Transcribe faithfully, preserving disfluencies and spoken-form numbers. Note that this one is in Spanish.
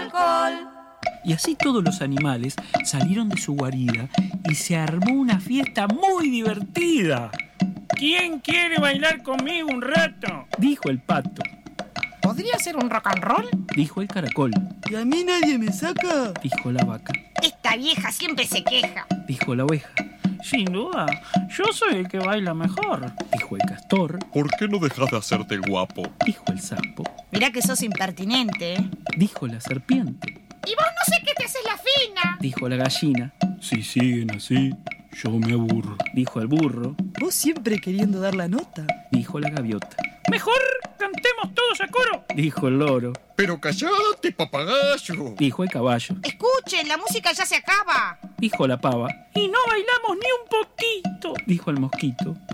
alcohol. Y así todos los animales salieron de su guarida y se armó una fiesta muy divertida. ¿Quién quiere bailar conmigo un rato?, dijo el pato. ¿Podría ser un rock and roll?, dijo el caracol. ¿Y a mí nadie me saca?, dijo la vaca. Esta vieja siempre se queja, dijo la oveja. Sin duda, yo soy el que baila mejor, dijo el castor. ¿Por qué no dejas de hacerte el guapo?, dijo el sapo. Mirá que sos impertinente, ¿eh? dijo la serpiente. Y vos no sé qué te haces la fina, dijo la gallina. Si siguen así, yo me aburro, dijo el burro. Vos siempre queriendo dar la nota, dijo la gaviota. Mejor cantemos todos a coro, dijo el loro. Pero callate, papagayo, dijo el caballo. Escuchen, la música ya se acaba, dijo la pava. Y no bailamos ni un poquito, dijo el mosquito.